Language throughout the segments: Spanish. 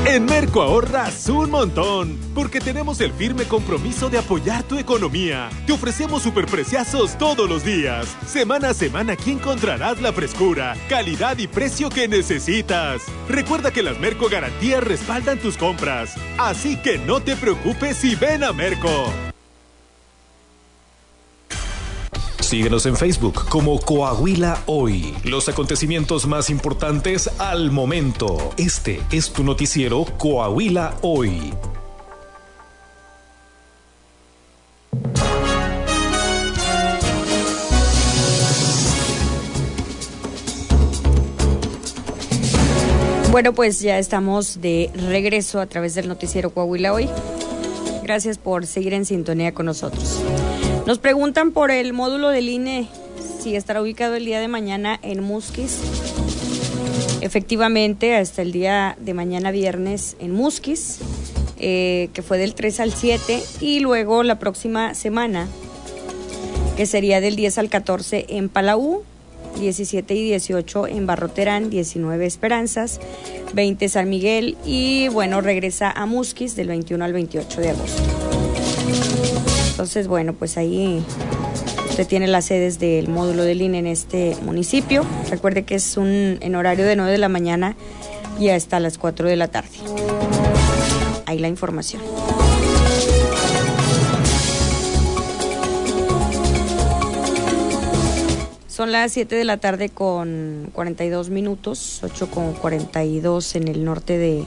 En Merco ahorras un montón, porque tenemos el firme compromiso de apoyar tu economía. Te ofrecemos superpreciazos todos los días. Semana a semana aquí encontrarás la frescura, calidad y precio que necesitas. Recuerda que las Merco Garantías respaldan tus compras. Así que no te preocupes y ven a Merco. Síguenos en Facebook como Coahuila Hoy. Los acontecimientos más importantes al momento. Este es tu noticiero Coahuila Hoy. Bueno, pues ya estamos de regreso a través del noticiero Coahuila Hoy. Gracias por seguir en sintonía con nosotros. Nos preguntan por el módulo del INE, si estará ubicado el día de mañana en Musquis. Efectivamente, hasta el día de mañana viernes en Musquis, que fue del 3 al 7, y luego la próxima semana, que sería del 10 al 14 en Palau, 17 y 18 en Barroterán, 19 Esperanzas, 20 San Miguel y bueno, regresa a Musquis del 21 al 28 de agosto. Entonces, bueno, pues ahí usted tiene las sedes del módulo del INE en este municipio. Recuerde que es en horario de 9 de la mañana y hasta las 4 de la tarde. Ahí la información. Son las 7 de la tarde con 42 minutos, 8 con 42 en el norte de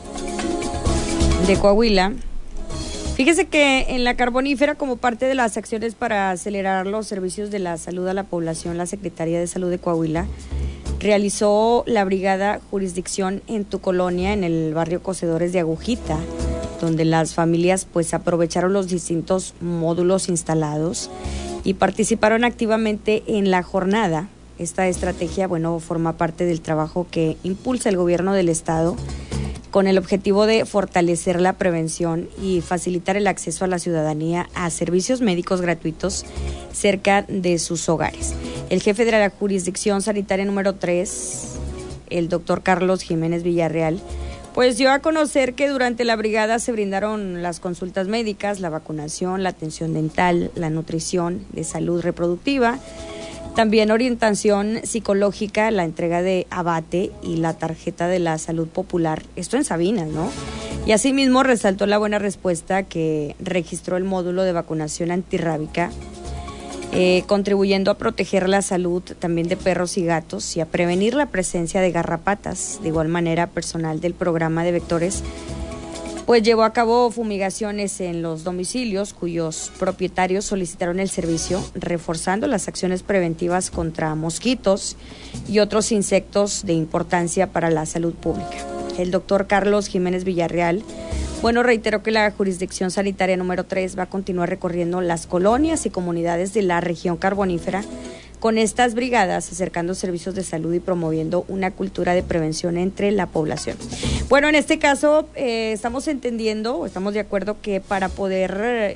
Coahuila. Fíjese que en la Carbonífera, como parte de las acciones para acelerar los servicios de la salud a la población, la Secretaría de Salud de Coahuila realizó la brigada Jurisdicción en tu Colonia, en el barrio Cocedores de Agujita, donde las familias pues aprovecharon los distintos módulos instalados y participaron activamente en la jornada. Esta estrategia, bueno, forma parte del trabajo que impulsa el gobierno del estado con el objetivo de fortalecer la prevención y facilitar el acceso a la ciudadanía a servicios médicos gratuitos cerca de sus hogares. El jefe de la Jurisdicción Sanitaria número 3, el doctor Carlos Jiménez Villarreal, pues dio a conocer que durante la brigada se brindaron las consultas médicas, la vacunación, la atención dental, la nutrición, de salud reproductiva, también orientación psicológica, la entrega de abate y la tarjeta de la salud popular, esto en Sabinas, ¿no? Y asimismo resaltó la buena respuesta que registró el módulo de vacunación antirrábica, contribuyendo a proteger la salud también de perros y gatos y a prevenir la presencia de garrapatas. De igual manera, personal del programa de vectores pues llevó a cabo fumigaciones en los domicilios cuyos propietarios solicitaron el servicio, reforzando las acciones preventivas contra mosquitos y otros insectos de importancia para la salud pública. El doctor Carlos Jiménez Villarreal, bueno, reiteró que la Jurisdicción Sanitaria número 3 va a continuar recorriendo las colonias y comunidades de la región carbonífera con estas brigadas, acercando servicios de salud y promoviendo una cultura de prevención entre la población. Bueno, en este caso estamos entendiendo, estamos de acuerdo que para poder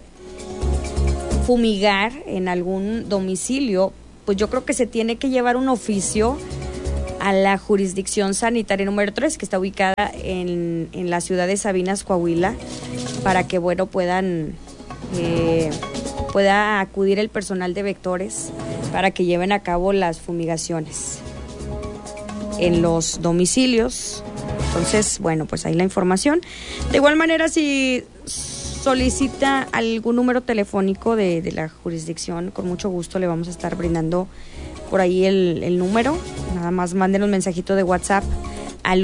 fumigar en algún domicilio, pues yo creo que se tiene que llevar un oficio a la Jurisdicción Sanitaria número 3, que está ubicada en la ciudad de Sabinas, Coahuila, para que, bueno, pueda acudir el personal de vectores para que lleven a cabo las fumigaciones en los domicilios. Entonces, bueno, pues ahí la información. De igual manera, si solicita algún número telefónico de la jurisdicción, con mucho gusto le vamos a estar brindando por ahí el número. Nada más manden un mensajito de WhatsApp al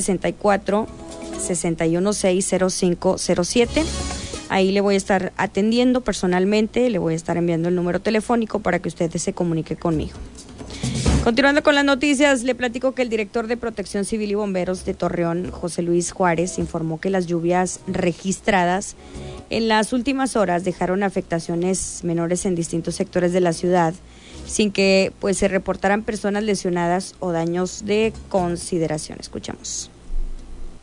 864-616-0507. Ahí le voy a estar atendiendo personalmente, le voy a estar enviando el número telefónico para que usted se comunique conmigo. Continuando con las noticias, le platico que el director de Protección Civil y Bomberos de Torreón, José Luis Juárez, informó que las lluvias registradas en las últimas horas dejaron afectaciones menores en distintos sectores de la ciudad, sin que pues se reportaran personas lesionadas o daños de consideración. Escuchamos.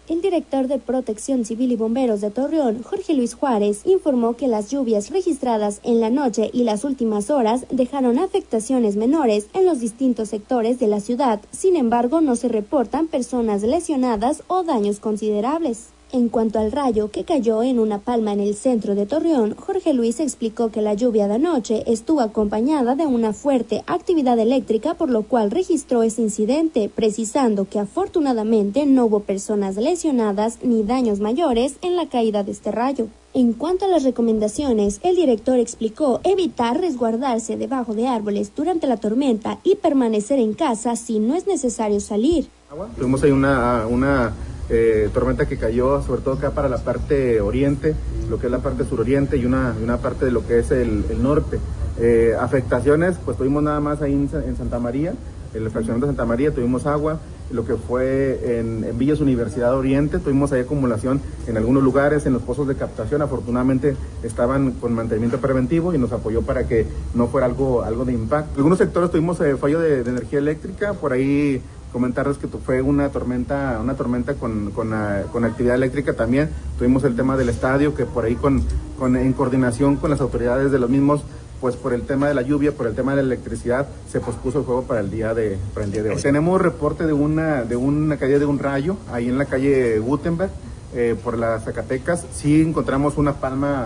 El director de Protección Civil y Bomberos de Torreón, Jorge Luis Juárez, informó que las lluvias registradas en la noche y las últimas horas dejaron afectaciones menores en los distintos sectores de la ciudad. Sin embargo, no se reportan personas lesionadas o daños considerables. En cuanto al rayo que cayó en una palma en el centro de Torreón, Jorge Luis explicó que la lluvia de anoche estuvo acompañada de una fuerte actividad eléctrica, por lo cual registró ese incidente, precisando que afortunadamente no hubo personas lesionadas ni daños mayores en la caída de este rayo. En cuanto a las recomendaciones, el director explicó evitar resguardarse debajo de árboles durante la tormenta y permanecer en casa si no es necesario salir. Tuvimos ahí una tormenta que cayó sobre todo acá para la parte oriente, lo que es la parte suroriente y una parte de lo que es el norte. Afectaciones, pues tuvimos nada más ahí en Santa María, en el fraccionamiento de Santa María tuvimos agua, lo que fue en Villas Universidad Oriente, tuvimos ahí acumulación en algunos lugares, en los pozos de captación, afortunadamente estaban con mantenimiento preventivo y nos apoyó para que no fuera algo de impacto. En algunos sectores tuvimos fallo de energía eléctrica, por ahí comentarles que fue una tormenta con actividad eléctrica también. Tuvimos el tema del estadio, que por ahí en coordinación con las autoridades de los mismos, pues por el tema de la lluvia, por el tema de la electricidad, se pospuso el juego para el día de hoy. Tenemos reporte de una caída de un rayo ahí en la calle Gutenberg, por las Zacatecas. Sí encontramos una palma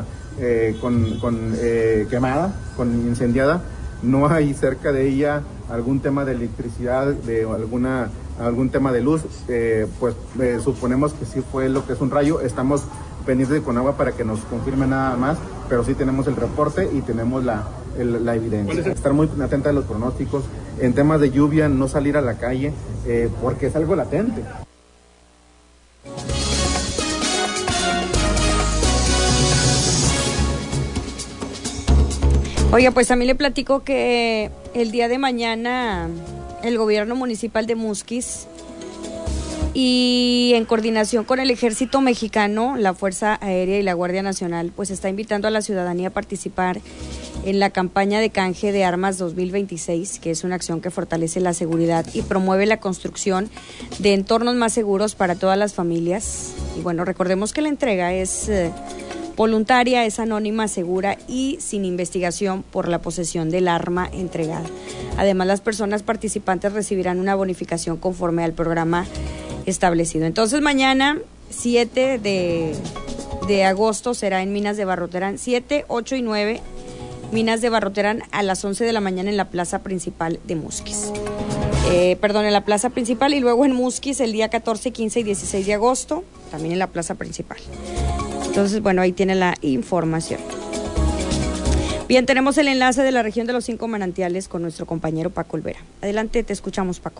quemada, incendiada. No hay cerca de ella algún tema de electricidad, algún tema de luz, suponemos que sí fue lo que es un rayo. Estamos pendientes con agua para que nos confirme nada más, pero sí tenemos el reporte y tenemos la evidencia. Estar muy atenta a los pronósticos. En temas de lluvia, no salir a la calle, porque es algo latente. Oiga, pues también le platico que el día de mañana el gobierno municipal de Musquis y en coordinación con el Ejército Mexicano, la Fuerza Aérea y la Guardia Nacional, pues está invitando a la ciudadanía a participar en la campaña de canje de armas 2026, que es una acción que fortalece la seguridad y promueve la construcción de entornos más seguros para todas las familias. Y bueno, recordemos que la entrega es voluntaria, es anónima, segura y sin investigación por la posesión del arma entregada. Además, las personas participantes recibirán una bonificación conforme al programa establecido. Entonces, mañana, 7 de agosto, será en Minas de Barroterán, 7, 8 y 9, Minas de Barroterán, a las 11 de la mañana en la plaza principal de Musquis. En la plaza principal, y luego en Musquis el día 14, 15 y 16 de agosto, también en la plaza principal. Entonces, bueno, ahí tiene la información. Bien, tenemos el enlace de la región de los 5 manantiales con nuestro compañero Paco Olvera. Adelante, te escuchamos, Paco.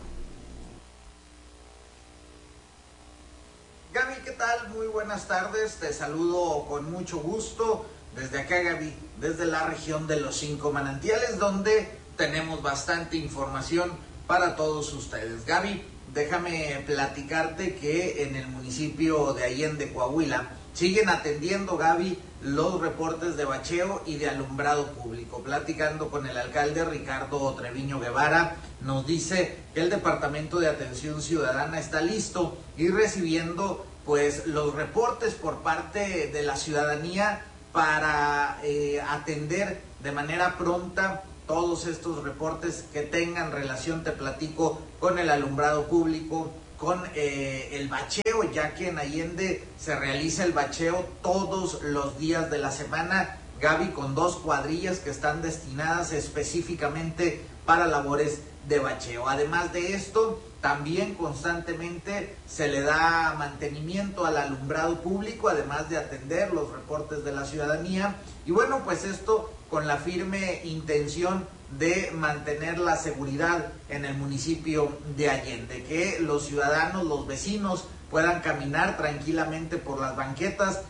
Gaby, ¿qué tal? Muy buenas tardes, te saludo con mucho gusto desde acá, Gaby, desde la región de los 5 manantiales, donde tenemos bastante información para todos ustedes. Gaby, déjame platicarte que en el municipio de Allende, Coahuila, siguen atendiendo, Gaby, los reportes de bacheo y de alumbrado público. Platicando con el alcalde Ricardo Treviño Guevara, nos dice que el Departamento de Atención Ciudadana está listo y recibiendo pues los reportes por parte de la ciudadanía para atender de manera pronta todos estos reportes que tengan relación, te platico, con el alumbrado público, con el bacheo, ya que en Allende se realiza el bacheo todos los días de la semana, Gaby, con 2 cuadrillas que están destinadas específicamente para labores de bacheo. Además de esto, también constantemente se le da mantenimiento al alumbrado público, además de atender los reportes de la ciudadanía. Y bueno, pues esto con la firme intención de mantener la seguridad en el municipio de Allende, que los ciudadanos, los vecinos puedan caminar tranquilamente por las banquetas